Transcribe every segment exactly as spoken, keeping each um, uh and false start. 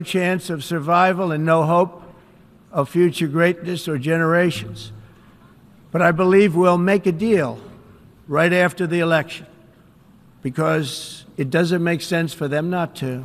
chance of survival and no hope of future greatness or generations. But I believe we'll make a deal right after the election, because it doesn't make sense for them not to.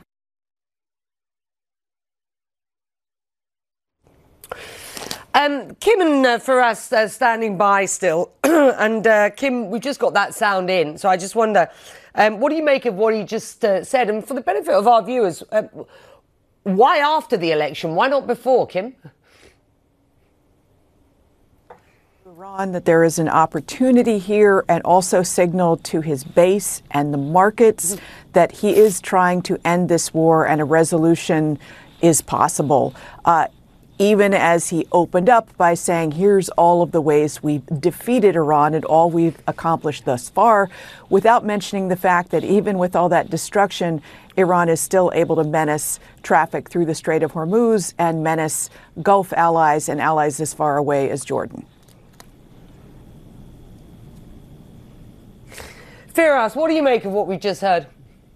Um, Kim and uh, Firas uh, standing by still. and uh, Kim, we just got that sound in. So I just wonder, um, what do you make of what he just uh, said? And for the benefit of our viewers, uh, why after the election? Why not before, Kim? Iran, that there is an opportunity here, and also signal to his base and the markets mm-hmm. that he is trying to end this war and a resolution is possible. Uh, even as he opened up by saying, here's all of the ways we've defeated Iran and all we've accomplished thus far, without mentioning the fact that even with all that destruction, Iran is still able to menace traffic through the Strait of Hormuz and menace Gulf allies and allies as far away as Jordan. Firas, what do you make of what we just heard?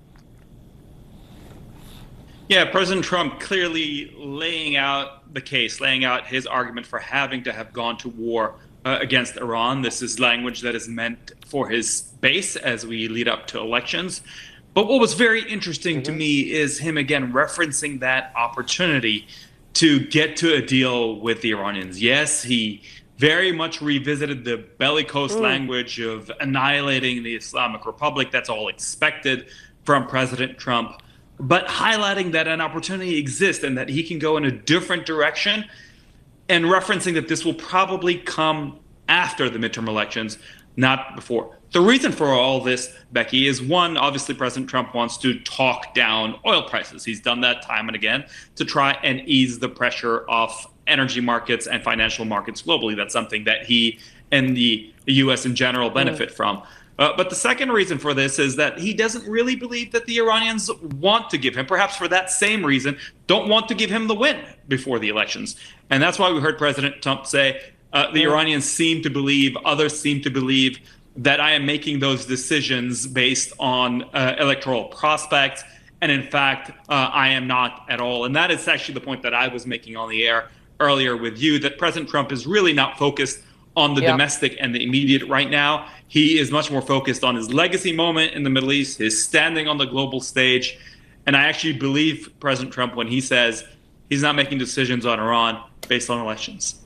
Yeah, President Trump clearly laying out the case, laying out his argument for having to have gone to war uh, against Iran. This is language that is meant for his base as we lead up to elections. But what was very interesting mm-hmm. to me is him again referencing that opportunity to get to a deal with the Iranians. Yes, he very much revisited the bellicose mm. language of annihilating the Islamic Republic. That's all expected from President Trump, but highlighting that an opportunity exists and that he can go in a different direction, and referencing that this will probably come after the midterm elections, not before. The reason for all this, Becky, is one, obviously President Trump wants to talk down oil prices. He's done that time and again to try and ease the pressure off energy markets and financial markets globally. That's something that he and the U S in general benefit mm. from. Uh, but the second reason for this is that he doesn't really believe that the Iranians want to give him, perhaps for that same reason, don't want to give him the win before the elections. And that's why we heard President Trump say, uh, the yeah. Iranians seem to believe, others seem to believe, that I am making those decisions based on uh, electoral prospects. And in fact, uh, I am not at all. And that is actually the point that I was making on the air earlier with you, that President Trump is really not focused on the yeah. domestic and the immediate right now. He is much more focused on his legacy moment in the Middle East, his standing on the global stage. And I actually believe President Trump when he says he's not making decisions on Iran based on elections.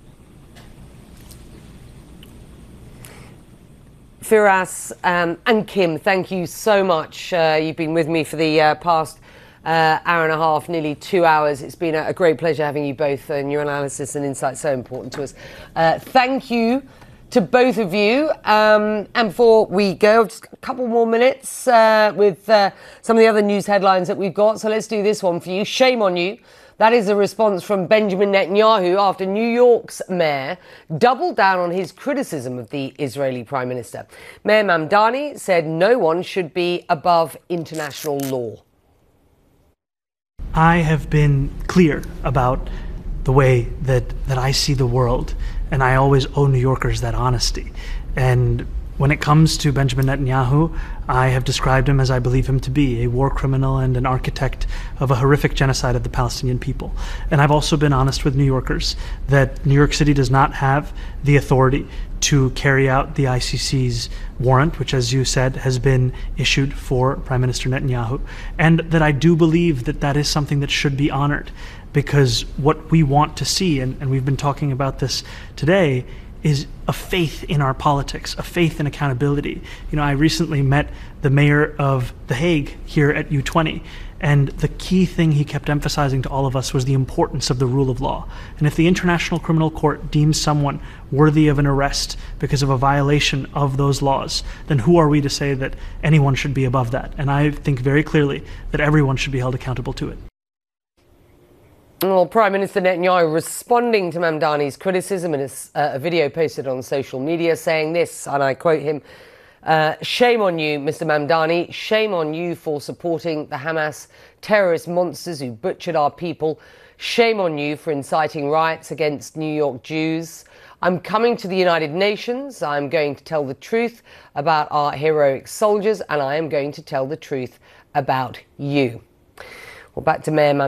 Firas um, and Kim, thank you so much. Uh, you've been with me for the uh, past uh, hour and a half, nearly two hours. It's been a, a great pleasure having you both, and your analysis and insight so important to us. Uh, thank you to both of you. Um, and before we go, just a couple more minutes uh, with uh, some of the other news headlines that we've got. So let's do this one for you. Shame on you. That is a response from Benjamin Netanyahu after New York's mayor doubled down on his criticism of the Israeli Prime Minister. Mayor Mamdani said no one should be above international law. I have been clear about the way that, that I see the world, and I always owe New Yorkers that honesty. And when it comes to Benjamin Netanyahu, I have described him as I believe him to be, a war criminal and an architect of a horrific genocide of the Palestinian people. And I've also been honest with New Yorkers that New York City does not have the authority to carry out the I C C's warrant, which, as you said, has been issued for Prime Minister Netanyahu. And that I do believe that that is something that should be honored, because what we want to see, and, and we've been talking about this today, is a faith in our politics, a faith in accountability. You know, I recently met the mayor of The Hague here at U twenty, and the key thing he kept emphasizing to all of us was the importance of the rule of law. And if the International Criminal Court deems someone worthy of an arrest because of a violation of those laws, then who are we to say that anyone should be above that? And I think very clearly that everyone should be held accountable to it. Well, Prime Minister Netanyahu responding to Mamdani's criticism in a, uh, a video posted on social media saying this, and I quote him, uh, shame on you, Mister Mamdani, shame on you for supporting the Hamas terrorist monsters who butchered our people. Shame on you for inciting riots against New York Jews. I'm coming to the United Nations. I'm going to tell the truth about our heroic soldiers, and I am going to tell the truth about you. Well, back to Mayor